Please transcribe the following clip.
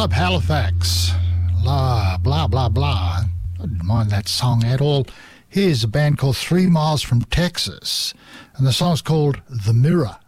Club Halifax. La, blah, blah, blah. I didn't mind that song at all. Here's a band called 3 Miles from Texas, and the song's called The Mirror.